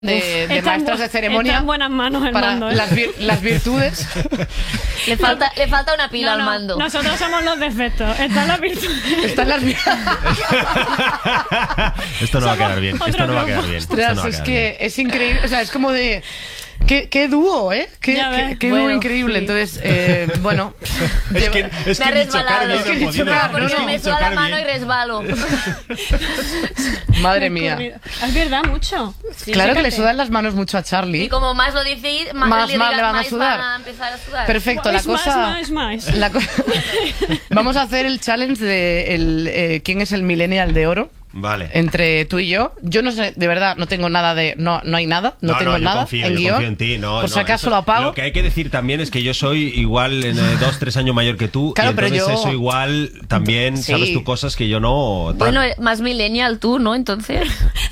de maestros de ceremonia. Está en buenas manos el para mando. las virtudes. Le falta una pila al mando. Nosotros somos los defectos. Están las virtudes. Están las Esto no va a quedar bien. Esto no va a quedar bien. Ostras, es que es increíble. O sea, es como de. Qué dúo, ¿eh? Qué dúo increíble. Sí. Entonces, bueno. Es que me ha resbalado. Es que ni chocar, porque me suda la mano y resbalo. Madre mía. Es verdad, mucho. Sí, claro que le sudan las manos mucho a Charlie. Y como más lo dice, más le van a sudar. Van a empezar a sudar. Perfecto, la cosa. Vamos a hacer el challenge de quién es el millennial de oro. Vale. Entre tú y yo. Yo no sé, de verdad, no tengo nada de... No hay nada, no tengo nada en guión. Confío en ti, por si acaso lo apago. Lo que hay que decir también es que yo soy igual 2-3 años mayor que tú. Claro, y entonces pero yo... eso igual también sí. Sabes tú cosas que yo no... Bueno, más millennial tú, ¿no? Entonces...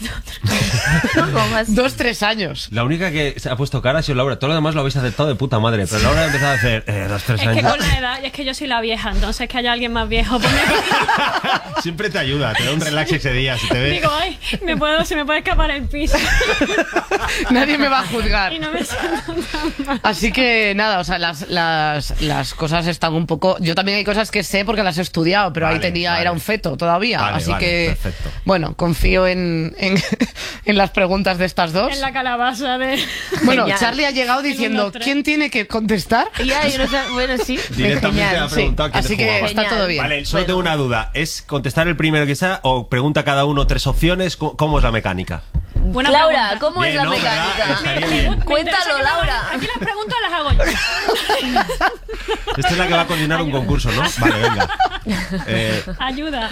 2-3 años. La única que se ha puesto cara ha sido Laura. Todo lo demás lo habéis acertado de puta madre. Pero Laura ha empezado a hacer 2-3 años. Es que con la edad, y es que yo soy la vieja, entonces que haya alguien más viejo. Siempre te ayuda, te da un relax ese día. Si te ve... Digo, ay, se me puede escapar el piso. Nadie me va a juzgar. Y no me siento tan mal. Así que nada, o sea, las cosas están un poco... Yo también hay cosas que sé porque las he estudiado, pero ahí era un feto todavía. Así que, perfecto. Bueno, confío en las preguntas de estas dos. En la calabaza de... Bueno, Charlie ha llegado diciendo, ¿quién tiene que contestar? Ya, yo no sé, bueno, sí. Directamente ha preguntado quién así que jugaba. está todo bien. Vale, solo tengo una duda. ¿Es contestar el primero que sea o pregunta cada uno 3 opciones? ¿Cómo es la mecánica? Buena Laura, pregunta. ¿cómo es la mecánica? Cuéntalo, Laura. Aquí las preguntas las hago yo. Esta es la que va a coordinar un concurso, ¿no? Vale, venga. Ayuda.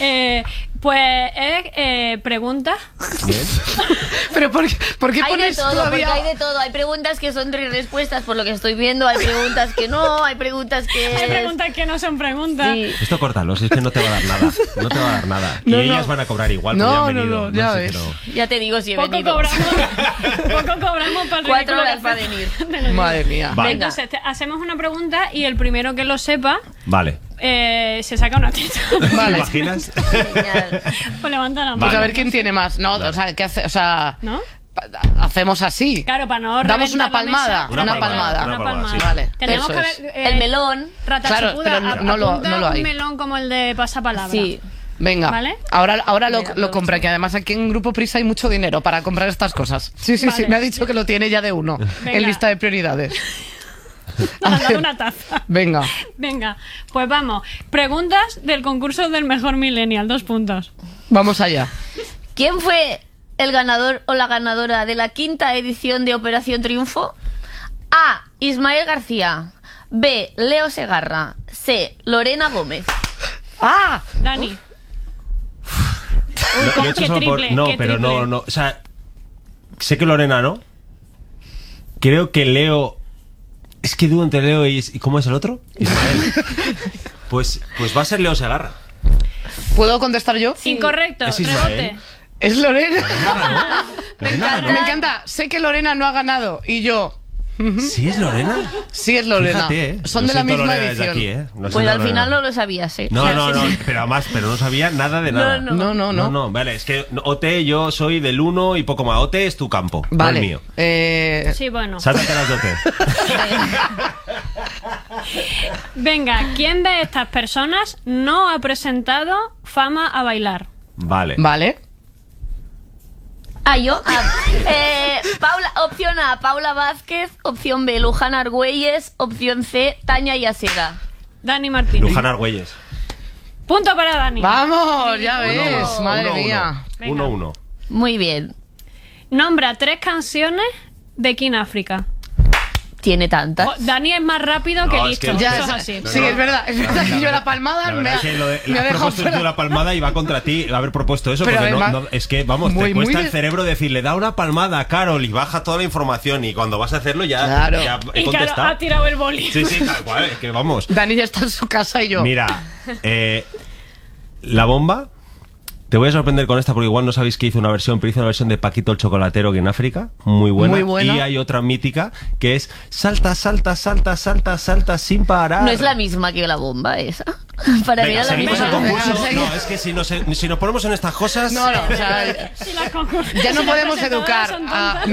Pues es preguntas. Bien. Pero ¿por qué Hay pones de todo, todavía... porque hay de todo. Hay preguntas que son 3 respuestas, por lo que estoy viendo. Hay preguntas que no, hay preguntas que... Hay preguntas que no son preguntas. Sí. Esto córtalo, si es que no te va a dar nada. No te va a dar nada. Y ellas van a cobrar igual. No, porque han venido. ya sé, ves. pero... Ya te digo si he Poco venido. cobramos para el 4 ridículo horas que para hacemos. venir. Madre mía. Vale. Entonces, hacemos una pregunta y el primero que lo sepa Vale. se saca una teta. ¿Te Vale. imaginas? Genial. Pues levanta la mano. Pues a ver quién tiene más. No, o sea, ¿qué hace? O sea, ¿No? hacemos así. Claro, para no Damos una reventar la palmada. mesa. Una palmada, Una palmada. sí. Vale, Tenemos eso que es. ver, El melón. Rata Claro, Chipuda, pero no lo apunta hay. un melón como el de pasapalabra. Sí. Venga, ¿Vale? ahora lo Venga, compra, que además aquí en Grupo Prisa hay mucho dinero para comprar estas cosas. Sí, Vale. me ha dicho que lo tiene ya de uno Venga. en lista de prioridades. Nos han dado una taza. Venga, Venga, pues vamos. Preguntas del concurso del mejor millennial. 2 puntos. vamos allá. ¿Quién fue el ganador o la ganadora de la 5ª edición de Operación Triunfo? A. Ismael García. B. Leo Segarra. C. Lorena Gómez. ¡Ah! Dani. Lo he hecho qué solo triple, No, qué pero triple. no. O sea, sé que Lorena no. Creo que Leo... Es que dudo entre Leo y ¿cómo es el otro? Ismael. Pues va a ser Leo Segarra. ¿Puedo contestar yo? Incorrecto. Es Ismael. Rebote. Es Lorena. Lorena, ¿no? Me encanta. Sé que Lorena no ha ganado y yo... ¿Sí es Lorena? Sí, es Lorena. Fíjate, Son Lo de la siento, misma Lorena, desde edición. aquí, Lo Pues siento, al Lorena. final no lo sabías, ¿eh? No, pero no sabía nada de nada. No. No. Vale, es que OT yo soy del 1 y poco más. OT es tu campo, Vale. no el mío. Sí, bueno. Sáltate las de OT. Venga, ¿quién de estas personas no ha presentado Fama a bailar? Vale. Vale. Ah, yo. Opción A, Paula Vázquez. Opción B, Luján Argüelles. Opción C, Tania Yasera. Dani Martín. Luján Argüelles. Punto para Dani. Vamos, ya ves. Uno, Madre uno, mía. Venga. 1-1. Muy bien. Nombra 3 canciones de King África. Tiene tantas. Dani es más rápido que No, es listo. que- Ya, Eso es así. sí, es verdad. Es verdad que yo la palmada La me verdad ha, es que lo de, me le ha has dejado propuesto tú fuera. la palmada y va contra ti haber propuesto eso, Pero porque además, es que, vamos, muy- te cuesta muy el cerebro decirle, da una palmada a Carol y baja toda la información y cuando vas a hacerlo ya, Claro. ya he Y claro, contestado. ha tirado el boli. Sí, tal cual, es que vamos. Dani ya está en su casa y yo. Mira, la bomba, Te voy a sorprender con esta porque igual no sabéis que hizo una versión, pero hizo una versión de Paquito el Chocolatero que en África, muy buena. Muy buena. Y hay otra mítica que es salta, salta, salta, salta, salta sin parar. No es la misma que la bomba esa. Para mí Venga, era la seguimos misma. el concurso. Venga, No, es que si nos ponemos en estas cosas... No, o sea, Si las concursantes- ya no si las podemos presentadoras educar son a tontas.